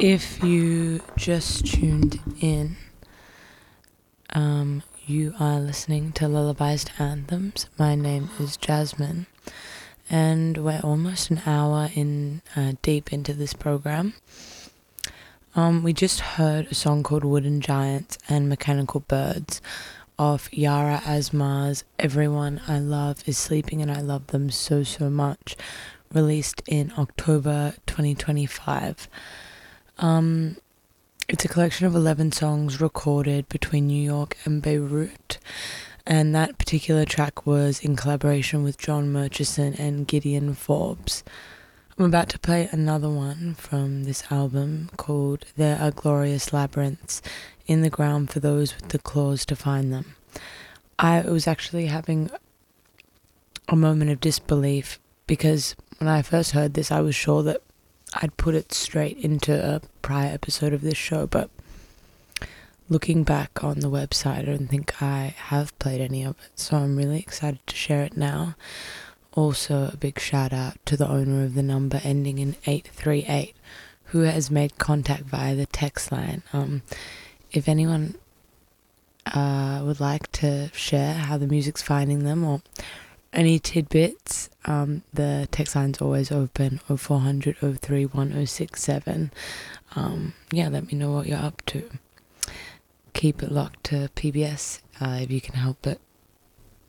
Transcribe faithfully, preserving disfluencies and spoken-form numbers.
If you just tuned in, um, you are listening to Lullabies to Anthems. My name is Jasmine, and we're almost an hour in, uh, deep into this program. Um, we just heard a song called Wooden Giants and Mechanical Birds of Yara Asmar's Everyone I Love Is Sleeping and I Love Them So So Much, released in October twenty twenty-five. Um, it's a collection of eleven songs recorded between New York and Beirut, and that particular track was in collaboration with John Murchison and Gideon Forbes. I'm about to play another one from this album called There Are Glorious Labyrinths in the Ground for Those with the Claws to Find Them. I was actually having a moment of disbelief because when I first heard this, I was sure that I'd put it straight into a prior episode of this show, but looking back on the website, I don't think I have played any of it, so I'm really excited to share it now. Also, a big shout out to the owner of the number ending in eight three eight, who has made contact via the text line. Um, if anyone uh, would like to share how the music's finding them or any tidbits, um, the text line's always open, oh four hundred, oh three one, oh six seven. Um, yeah, let me know what you're up to. Keep it locked to P B S uh, if you can help it.